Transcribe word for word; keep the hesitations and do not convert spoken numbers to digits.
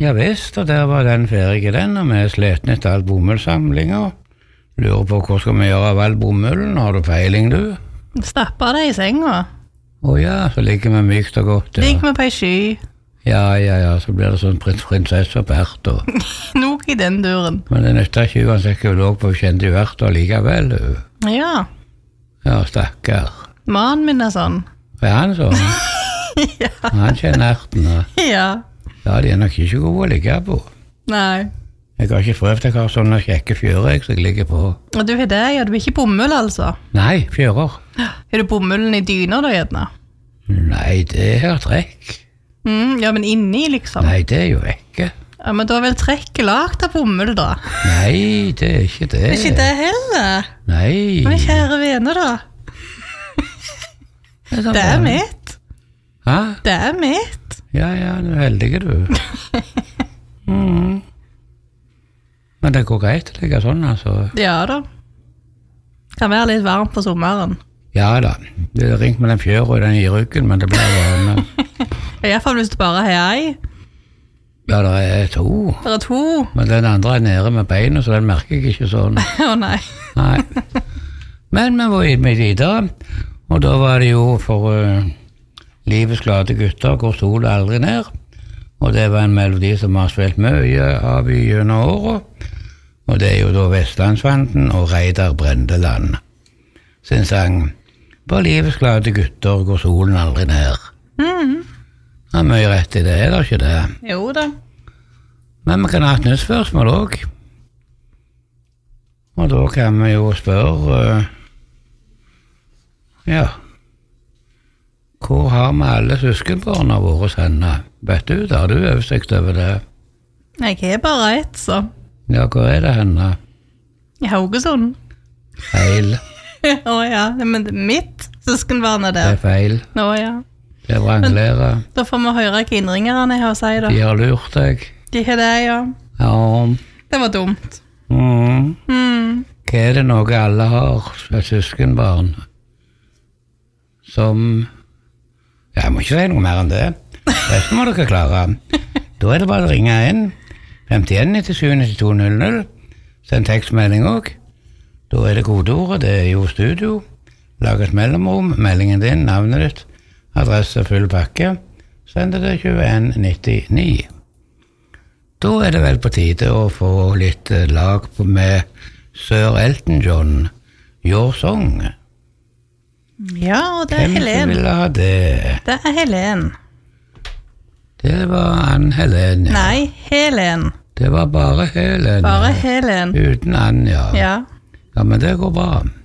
Ja visst, og der var den ferdig den, og vi er sleten etter all bomullsamlinger. Lurer på hva skal vi gjøre av all bomullen, har du peiling du? Stappa det i senga. Å ja, så ligger vi mykt og godt. Ja. Ligger vi på ei sky. Ja, ja, ja, så blir det sånn prins, prinsesse og Bert og... Nok i den duren. Men det nytter ikke uansett hva du lå på, kjente jo Bert og likevel, du. Ja. Ja, stakkar. Mannen min er sånn. Er han sånn? Ja. Han kjenner erten, ja. Ja. Ja, de er nok ikke gode å ligge på. Nei. Jeg har ikke prøvd, jeg har sånne kjekke fjører jeg, som jeg ligger på. Og du har det, ja, du er ikke bomull altså? Nei, fjører. Er du bomullen i dyna da, gjerne? Nei, det er trekk. Mm, ja, men inni liksom. Nei, det er jo ikke. Ja, men da er vel trekket lagt av bomull da? Nei, det er ikke det. Det er ikke det heller? Nei. Men kjære vene da. Det er, det er mitt. Hæ? Det er mitt. Ja, ja, du er heldig du. Mm. Men det går greit å ligge sånn, altså. Ja da. Kan være litt varmt på sommeren. Ja da, det er ringt med den fjøra i den i ryggen, men det blir varme. I hvert fall hvis du bare har ei. Ja, det er to. Det er to. Men den andre er nede med beina, så den merker jeg ikke sånn. Å oh, nei. Nei. Men vi var med videre, og da var det jo for uh, livets glade gutter går solen aldri ned, og det var en melodi som har spilt mye av i gjennom året, og det er jo da Vestlandsvanten og Reidar Brendeland sin sang «På livets glade gutter går solen aldri ned». Mhm. Det er mye rett i det, er det ikke det? Jo da. Men vi kan ha et nytt spørsmål også. Og da kan vi jo spørre, uh, ja, hvor har vi alle søskenbarna våre sende? Vet du, da har du oversikt over det? Jeg er bare ett, så. Ja, hvor er det henne? I Haugesund. Feil. Å ja, men mitt søskenbarn er Det der. er feil. Å ja. Det er vranglære. Da får vi høre hva innringerne har å si da. De har lurt deg. De har det, ja. Ja. Det var dumt. Mm. Mm. Hva er det noe alle har, et søskenbarn? Som... Ja, jeg må ikke si noe mer enn det. Resten må dere klare. Da er det bare å ringe inn. femtien nittisju nittito null null. Send tekstmelding også. Da er det kodeordet, det er jo studio. Lag et mellomrom, meldingen din, navnet ditt, adresse full pakke. Send det til tjueen nittini. Da er det vel på tide å få litt lag med Sir Elton John, Your Song. Ja, og det er Hvem Helen. som ville ha det? Det er Helen. Det var Ann Helen, ja. Nei, Helen. Det var bare Helen. Bare ja. Helen. Uten Ann, ja. Ja. Ja, men det går bra.